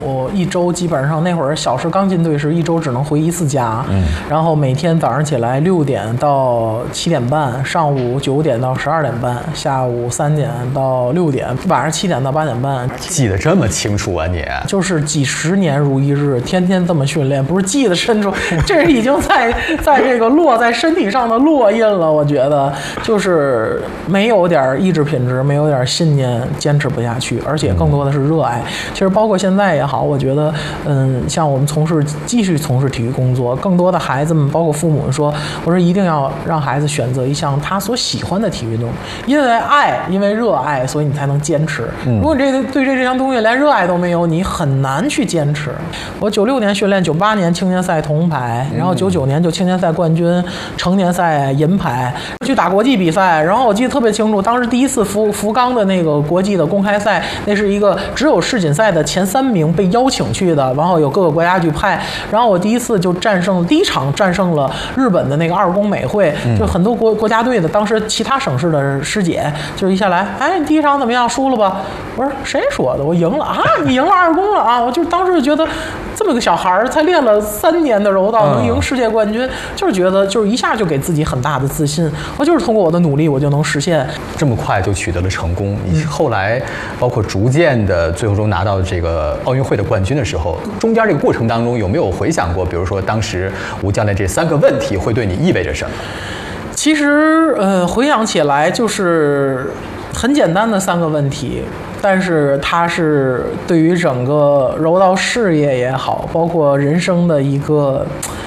我一周基本上那会儿小时刚进队时，一周只能回1次家，然后每天早上起来6点到7点半，上午9点到12点半，下午3点到6点，晚上7点到8点半。 记得这么清楚啊你？ 就是几十年如一日，天天这么训练，不是记得深处，这是已经在这个落在身体上的烙印了。我觉得就是没有点意志品质，没有点信念，坚持不下去，而且更多的是热爱。其实包括现在也好，我觉得，像我们继续从事体育工作，更多的孩子们，包括父母说，我说一定要让孩子选择一项他所喜欢的体育运动，因为爱，因为热爱，所以你才能坚持。如果对这项东西连热爱都没有，你很难去坚持。我96年训练，98年青年赛铜牌，然后99年就青年赛冠军，成年赛银牌，去打国际比赛。然后我记得特别清楚，当时第一次福冈的那个国际的公开赛，那是一个只有世锦赛的前3名被邀请去的，然后有各个国家去派。然后我第一场战胜了日本的那个2宫美惠，就很多国家队的当时其他省市的师姐，就一下来，哎，你第一场怎么样？输了吧？我说谁说的？我赢了啊！你赢了2宫了啊！我就当时就觉得这么个小孩才练了3年的柔道能赢世界冠军，就是觉得就是一下就给自己很大的自信。我就是通过我的努力，我就能实现。 这么快就取得了成功，你后来包括逐渐的最后拿到这个奥运会的冠军的时候，中间这个过程当中有没有回想过，比如说当时吴教练这3个问题会对你意味着什么？ 其实回想起来就是很简单的3个问题，但是它是对于整个柔道事业也好，包括人生的一个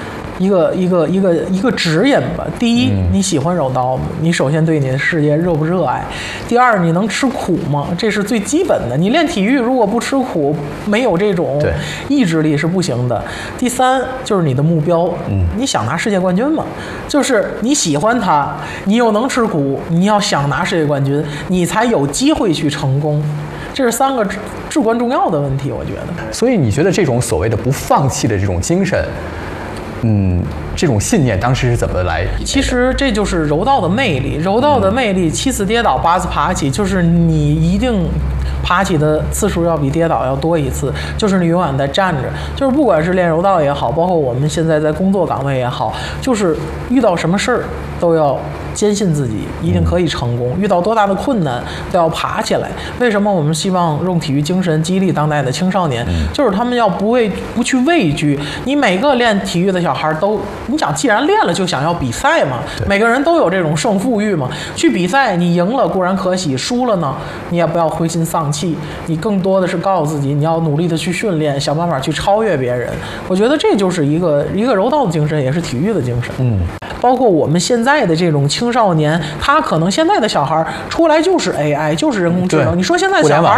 指引吧。第一，你喜欢柔道吗？你首先对你的事业热不热爱？第二，你能吃苦吗？这是最基本的。你练体育如果不吃苦，没有这种意志力是不行的。第三，就是你的目标，你想拿世界冠军吗？就是你喜欢它，你又能吃苦，你要想拿世界冠军，你才有机会去成功。这是3个至关重要的问题，我觉得。 所以你觉得这种所谓的不放弃的这种精神，这种信念当时是怎么来？ 其实这就是柔道的魅力。柔道的魅力，7次跌倒8次爬起，就是你一定爬起的次数要比跌倒要多1次，就是你永远在站着。就是不管是练柔道也好，包括我们现在在工作岗位也好，就是遇到什么事儿都要坚信自己一定可以成功，遇到多大的困难都要爬起来。为什么我们希望用体育精神激励当代的青少年？就是他们要不去畏惧。你每个练体育的小孩都，你想既然练了就想要比赛嘛，每个人都有这种胜负欲嘛。去比赛你赢了固然可喜，输了呢你也不要灰心丧气，你更多的是告诉自己你要努力的去训练，想办法去超越别人。我觉得这就是一个柔道的精神，也是体育的精神。包括我们现在的这种青少年，他可能现在的小孩出来就是 AI， 就是人工智能。你说现在小孩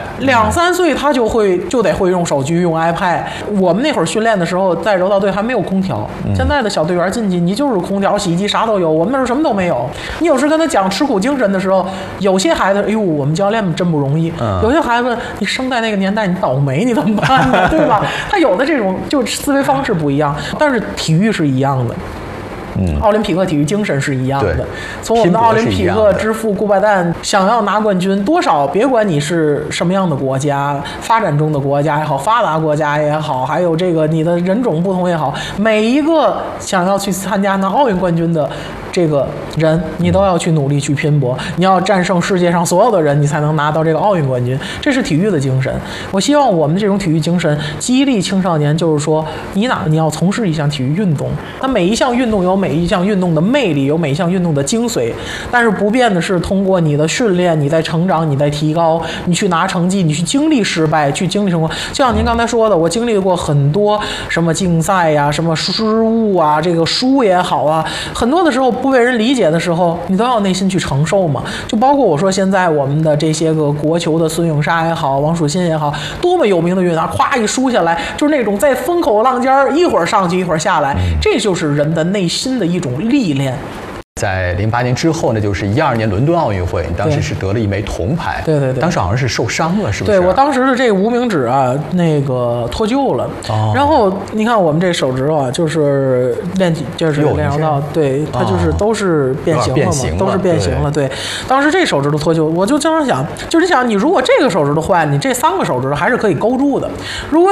2、3岁他就得会用手机用 iPad。我们那会儿训练的时候，在柔道队还没有空调，现在的小队员进去你就是空调、洗衣机啥都有，我们那时候什么都没有。你有时跟他讲吃苦精神的时候，有些孩子，哎呦，我们教练们真不容易。有些孩子，你生在那个年代，你倒霉，你怎么办呢？对吧？他有的这种就思维方式不一样，但是体育是一样的。奥林匹克体育精神是一样的。从我们的奥林匹克之父顾拜旦想要拿冠军，多少别管你是什么样的国家，发展中的国家也好，发达国家也好，还有这个你的人种不同也好，每一个想要去参加拿奥运冠军的这个人，你都要去努力去拼搏，你要战胜世界上所有的人，你才能拿到这个奥运冠军。这是体育的精神。我希望我们这种体育精神激励青少年，就是说你要从事一项体育运动，它每一项运动有每一项运动的魅力，有每一项运动的精髓，但是不变的是通过你的训练，你在成长，你在提高，你去拿成绩，你去经历失败，去经历成功。就像您刚才说的，我经历过很多什么竞赛呀，什么失误啊，这个输也好啊，很多的时候不被人理解的时候，你都要内心去承受嘛。就包括我说现在我们的这些个国球的孙颖莎也好，王楚钦也好，多么有名的运动员，咵一输下来，就是那种在风口浪尖一会儿上去一会儿下来，这就是人的内心的一种历练。 在08年之后呢，就是12年伦敦奥运会，你当时是得了一枚铜牌。 对对对， 当时好像是受伤了，是不是？ 对，我当时的这个无名指啊，那个脱臼了。然后你看我们这手指头啊，就是练柔道，对，它就是都是变形了嘛，都是变形了。对，当时这手指头脱臼，我就经常想，就是你想，你如果这个手指头坏，你这3个手指头还是可以勾住的。如果